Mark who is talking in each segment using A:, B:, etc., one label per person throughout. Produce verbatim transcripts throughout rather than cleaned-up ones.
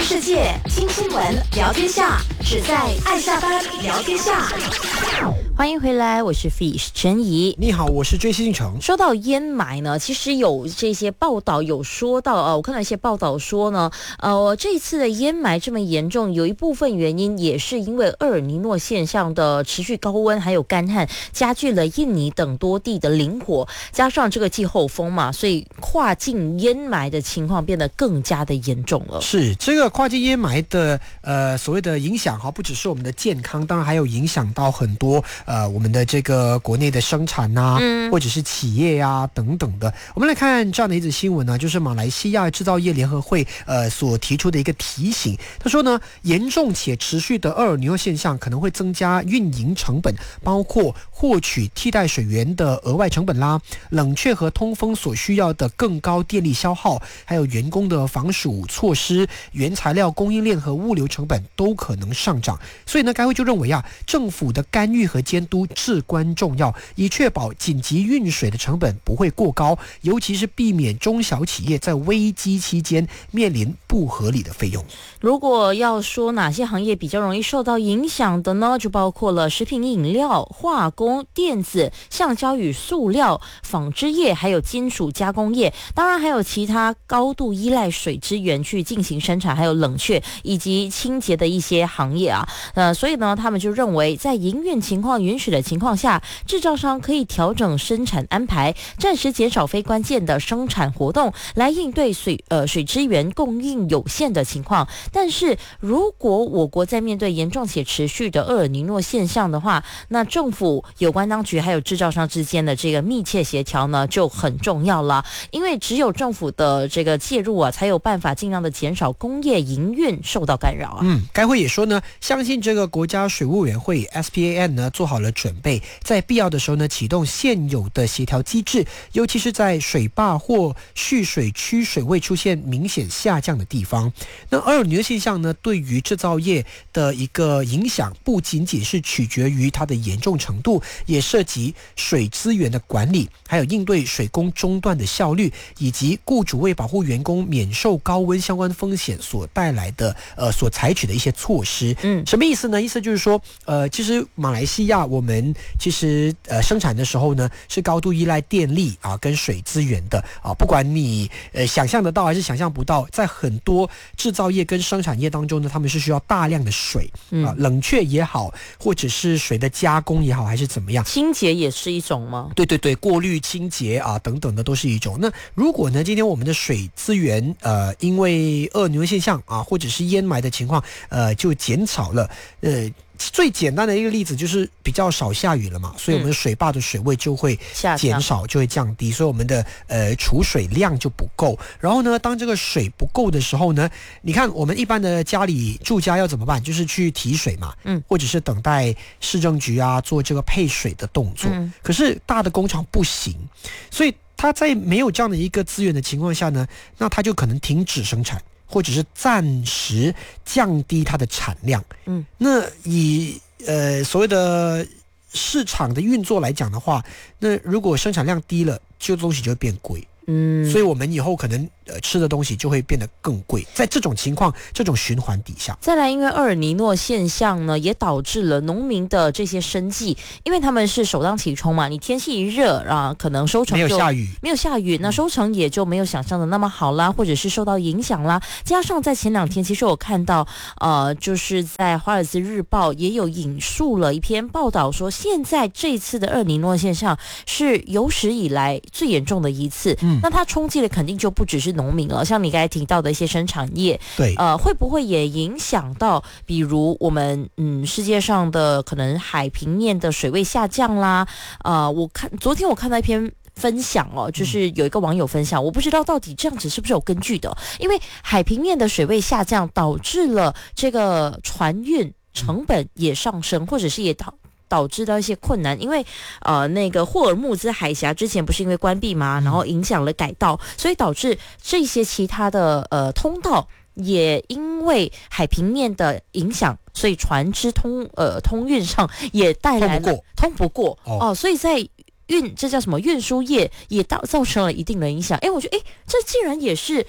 A: 世界，听新闻，聊天下，只在爱下班聊天下。
B: 欢迎回来，我是 Fish 陈怡。
C: 你好，我是追星成。
B: 说到烟霾呢，其实有这些报道有说到，呃，我看到一些报道说呢，呃，这次的烟霾这么严重，有一部分原因也是因为厄尔尼诺现象的持续高温，还有干旱，加剧了印尼等多地的林火，加上这个季候风嘛，所以跨境烟霾的情况变得更加的严重了。
C: 是这个跨境烟霾的呃所谓的影响哈，不只是我们的健康，当然还有影响到很多呃我们的这个国内的生产啊，嗯、或者是企业啊等等的。我们来看这样的一则新闻呢，就是马来西亚制造业联合会呃所提出的一个提醒。他说呢，严重且持续的厄尔尼诺现象可能会增加运营成本，包括获取替代水源的额外成本啦，冷却和通风所需要的更高电力消耗，还有员工的防暑措施、原材料供应链和物流成本都可能上涨。所以呢，该会就认为啊，政府的干预和监督至关重要，以确保紧急运水的成本不会过高，尤其是避免中小企业在危机期间面临不合理的费用。
B: 如果要说哪些行业比较容易受到影响的呢，就包括了食品饮料、化工、电子、橡胶与塑料、纺织业，还有金属加工业，当然还有其他高度依赖水资源去进行生产，还有冷却以及清洁的一些行业啊。呃，所以呢，他们就认为在营运情况允许的情况下，制造商可以调整生产安排，暂时减少非关键的生产活动，来应对水呃水资源供应有限的情况。但是如果我国在面对严重且持续的厄尔尼诺现象的话，那政府有关当局还有制造商之间的这个密切协调呢就很重要了，因为只有政府的这个介入啊，才有办法尽量的减少工业营运受到干扰啊。
C: 嗯，该会也说呢，相信这个国家水务委员会 S P A N 呢做好了准备，在必要的时候呢启动现有的协调机制，尤其是在水坝或蓄水区水位出现明显下降的地方。那厄尔尼诺现象呢，对于制造业的一个影响，不仅仅是取决于它的严重程度，也涉及水资源的管理，还有应对水工中断的效率，以及雇主为保护员工免受高温相关风险所带来的呃所采取的一些措施。嗯，什么意思呢？意思就是说，呃，其实马来西亚我们其实呃生产的时候呢，是高度依赖电力啊跟水资源的啊，不管你呃想象得到还是想象不到，在很多制造业跟生产业当中呢，他们是需要大量的水啊，冷却也好，或者是水的加工也好，还是怎么样，
B: 清洁也是一种吗？
C: 对对对，过滤、清洁啊等等的都是一种。那如果呢，今天我们的水资源呃因为厄尔尼诺现象啊，或者是烟霾的情况呃就减少了，呃。最简单的一个例子就是比较少下雨了嘛，所以我们水坝的水位就会减少，就会降低，所以我们的呃储水量就不够。然后呢，当这个水不够的时候呢，你看我们一般的家里住家要怎么办？就是去提水嘛，嗯，或者是等待市政局啊做这个配水的动作。嗯、可是大的工厂不行，所以它在没有这样的一个资源的情况下呢，那它就可能停止生产，或者是暂时降低它的产量。嗯，那以呃所谓的市场的运作来讲的话，那如果生产量低了，这个东西就会变贵。嗯，所以我们以后可能呃吃的东西就会变得更贵。在这种情况、这种循环底下，
B: 再来，因为厄尔尼诺现象呢，也导致了农民的这些生计，因为他们是首当其冲嘛。你天气一热啊，可能收成就
C: 没有下雨，
B: 没有下雨，那收成也就没有想象的那么好啦，或者是受到影响啦。加上在前两天，其实我看到呃，就是在《华尔兹日报》也有引述了一篇报道，说现在这次的厄尔尼诺现象是有史以来最严重的一次。嗯，那它冲击的肯定就不只是农民了，像你刚才提到的一些生产业，
C: 对，
B: 呃，会不会也影响到，比如我们嗯世界上的可能海平面的水位下降啦？呃，我看昨天我看到一篇分享哦，就是有一个网友分享，我不知道到底这样子是不是有根据的，因为海平面的水位下降导致了这个船运成本也上升，或者是也导。导致到一些困难，因为呃那个霍尔木兹海峡之前不是因为关闭嘛，然后影响了改道，所以导致这些其他的呃通道也因为海平面的影响，所以船只通呃通运上也带来了
C: 通不过，
B: 通不过哦、呃，所以在运这叫什么运输业也造造成了一定的影响。哎，我觉得哎，这竟然也是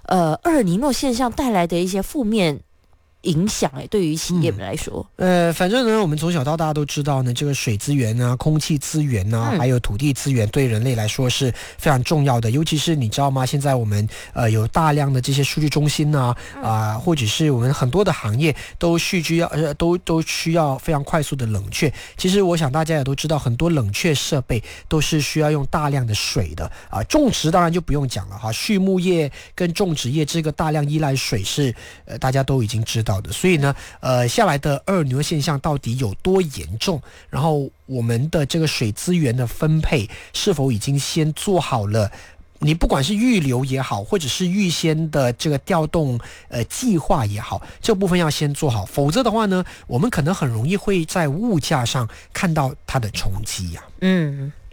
B: 呃厄尔尼诺现象带来的一些负面影响哎，对于企业们来说，
C: 嗯、呃，反正呢，我们从小到大都知道呢，这个水资源啊、空气资源啊，嗯、还有土地资源，对人类来说是非常重要的。尤其是你知道吗？现在我们呃有大量的这些数据中心啊，啊、呃，或者是我们很多的行业都需要呃都都需要非常快速的冷却。其实我想大家也都知道，很多冷却设备都是需要用大量的水的啊。种植当然就不用讲了哈，畜牧业跟种植业这个大量依赖水是呃大家都已经知道。所以呢，呃，下来的厄尔尼诺现象到底有多严重？然后我们的这个水资源的分配是否已经先做好了？你不管是预留也好，或者是预先的这个调动呃计划也好，这部分要先做好，否则的话呢，我们可能很容易会在物价上看到它的冲击呀、啊。
B: 嗯。